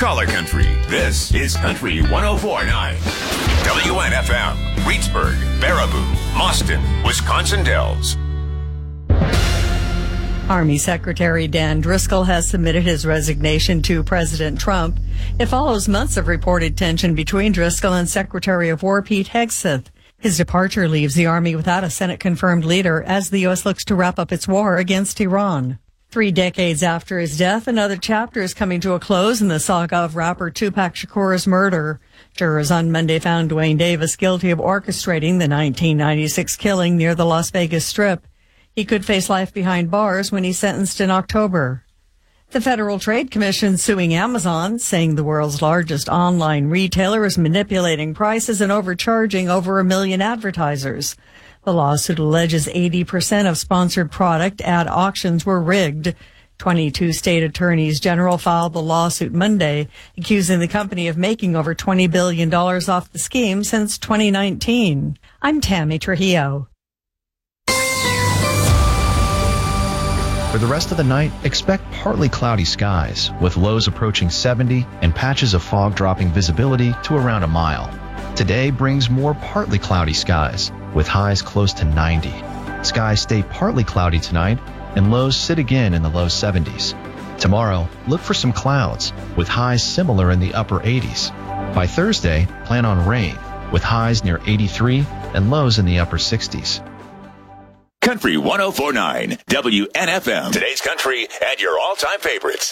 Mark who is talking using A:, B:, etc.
A: Caller Country. This is Country 104.9. WNFM, Reedsburg, Baraboo, Mauston, Wisconsin Dells.
B: Army Secretary Dan Driscoll has submitted his resignation to President Trump. It follows months of reported tension between Driscoll and Secretary of War Pete Hegseth. His departure leaves the Army without a Senate-confirmed leader as the U.S. looks to wrap up its war against Iran. 3 decades after his death, another chapter is coming to a close in the saga of rapper Tupac Shakur's murder. Jurors on Monday found Dwayne Davis guilty of orchestrating the 1996 killing near the Las Vegas Strip. He could face life behind bars when he's sentenced in October. The Federal Trade Commission suing Amazon, saying the world's largest online retailer is manipulating prices and overcharging over 1 million advertisers. The lawsuit alleges 80% of sponsored product ad auctions were rigged. 22 state attorneys general filed the lawsuit Monday, accusing the company of making over $20 billion off the scheme since 2019. I'm Tammy Trujillo.
C: For the rest of the night, expect partly cloudy skies, with lows approaching 70 and patches of fog dropping visibility to around a mile. Today brings more partly cloudy skies, with highs close to 90. Skies stay partly cloudy tonight, and lows sit again in the low 70s. Tomorrow, look for some clouds, with highs similar in the upper 80s. By Thursday, plan on rain, with highs near 83 and lows in the upper 60s.
A: Country 104.9 WNFM. Today's country and your all-time favorites.